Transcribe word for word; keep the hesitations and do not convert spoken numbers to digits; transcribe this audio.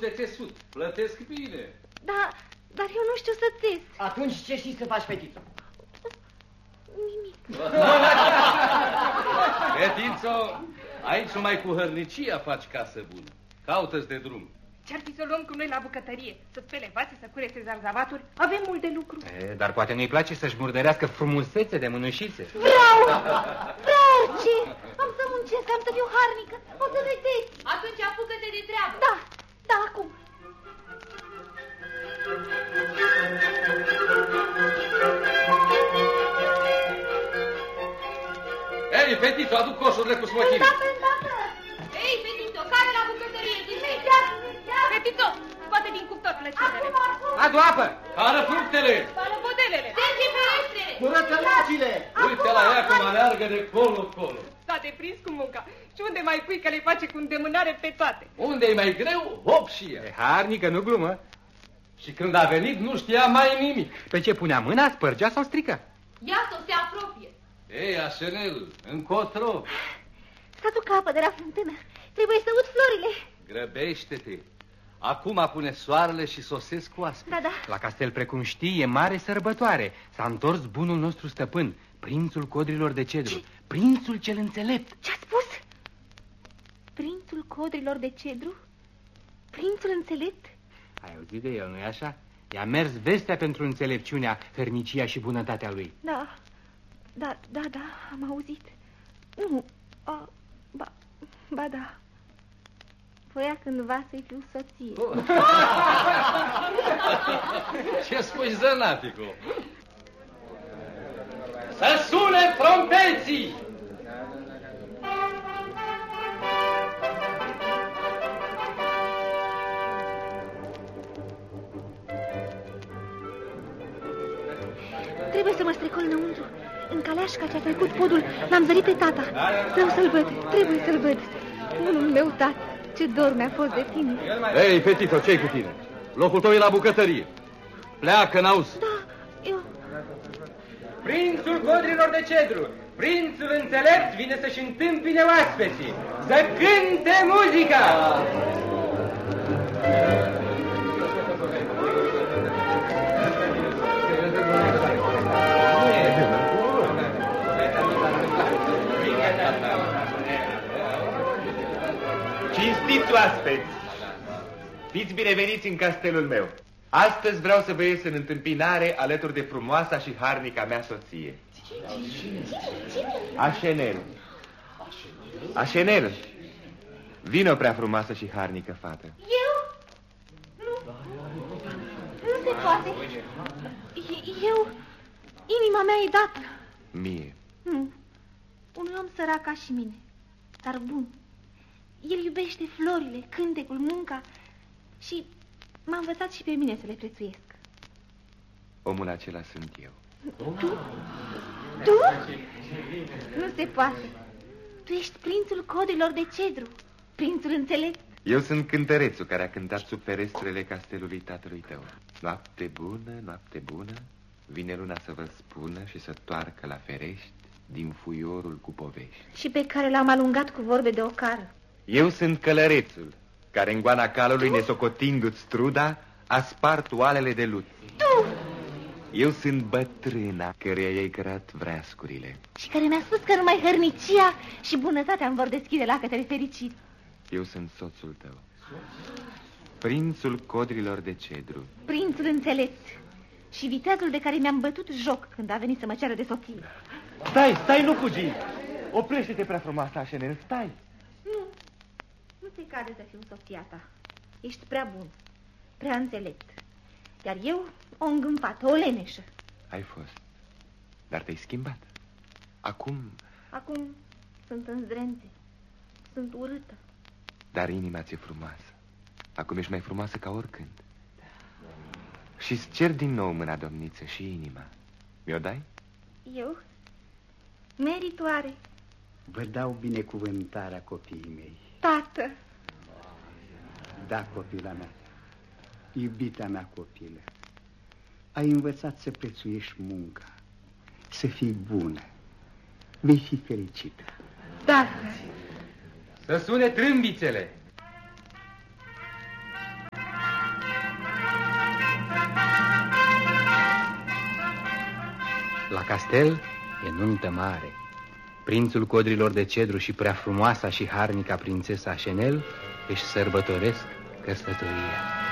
de țesut. Plătesc bine. Da, dar eu nu știu să țes. Atunci ce știi să faci, fetiță? Nimic. Fetițo, aici numai cu hărnicia faci casă bună. Caută-ți de drum. Ce-ar fi să luăm cu noi la bucătărie? Să spele vase, să curețe zarzavaturi? Avem mult de lucru. E, dar poate nu-i place să-și murdărească frumusețe de mânușițe. Vreau! Vreau orice! Am să muncesc, am să fiu harnică. O să vedeți. Atunci apucă-te de treabă. Da, da, acum. Ei, fetițo, aduc coșurile cu smochine. Îndată, îndată. Ei, fetițo, care la bucătărie? Imediat, imediat. Fetițo, scoate din cuptor plăcintele. Acum, acum. Adu apă! Cară fructele! Spală podelele. Stengi ferestrele. Curăță lacile! Uite la ea cum aleargă de colo-colo. S-a deprins cu munca. Și unde mai pui că le face cu îndemânare pe toate? Unde e mai greu, hop și ea. E harnică, nu glumă. Și când a venit, nu știa mai nimic. Pe ce punea mâna, spărgea sau strică? Iată, se apropie. Ei, Așenel, încotro. Să aduc apă de la fântână. Trebuie să ud florile. Grăbește-te. Acum pune soarele și sosesc cu aspe. Da, da. La castel, precum știi, e mare sărbătoare. S-a întors bunul nostru stăpân, prințul codrilor de cedru. Ce? Prințul cel înțelept. Ce-a spus? Prințul codrilor de cedru? Prințul înțelept? Ai auzit de el, nu-i așa? I-a mers vestea pentru înțelepciunea, hărnicia și bunătatea lui. Da, da, da, da, am auzit. Nu, a, ba, ba da. Voia cândva să-i fiu soție. Oh. Ce spui, zănatico? Să sune trompeții! Trebuie să mă strecol înăuntru. În caleașca ce-a trecut podul, l-am zărit pe tata. Vreau să-l văd, trebuie să-l văd. Bunul meu, tată, ce dor mi-a fost de tine. Ei, fetițo, ce-i cu tine? Locul tău e la bucătărie. Pleacă, n-auzi? Da, eu... Prințul codrilor de cedru, prințul înțelept vine să-și întâmpine oaspeții. Să cânte muzica! Cinstiți oaspeți, fiți bineveniți în castelul meu. Astăzi vreau să vă ies în întâmpinare alături de frumoasa și harnica mea soție. Așenel. Așenel, vină, prea frumoasă și harnică fată. Eu? Nu. Nu se poate. Eu... Inima mea e dată. Mie. Nu. Unui om sărac ca și mine, dar bun. El iubește florile, cântecul, munca și m-a învățat și pe mine să le prețuiesc. Omul acela sunt eu. Tu? Tu? Nu se poate. Tu ești prințul codrilor de cedru, prințul înțelept. Eu sunt cântărețul care a cântat sub ferestrele castelului tatălui tău. Noapte bună, noapte bună, vine luna să vă spună și să toarcă la ferești din fuiorul cu povești. Și pe care l-am alungat cu vorbe de ocară. Eu sunt călărețul, care în goana calului, nesocotindu-ți struda, a spart oalele de lut. Tu! Eu sunt bătrâna căreia i-ai cărat vreascurile. Și care mi-a spus că numai hărnicia și bunătatea îmi vor deschide lacătele fericit. Eu sunt soțul tău, prințul codrilor de cedru. Prințul înțelept și viteazul de care mi-am bătut joc când a venit să mă ceară de soție. Stai, stai, nu fugi! Oprește-te, prea frumoasă, Așenel, stai! Nu, nu se cade să fiu soția ta. Ești prea bun, prea înțelept. Iar eu o îngâmpată, o leneșă. Ai fost, dar te-ai schimbat. Acum... Acum sunt înzdrențe, sunt urâtă. Dar inima ți-e frumoasă. Acum ești mai frumoasă ca oricând. Și-ți cer din nou mâna, domniță, și inima. Mi-o dai? Eu? Meritoare. Vă dau binecuvântarea copiii mei. Tată. Da, copila mea, iubita mea copilă, ai învățat să prețuiești munca, să fii bună, vei fi fericită. Tată. Să sune trâmbițele. La castel e nuntă mare. Prințul codrilor de cedru și prea frumoasa și harnica prințesa Chanel își sărbătoresc căsătoria.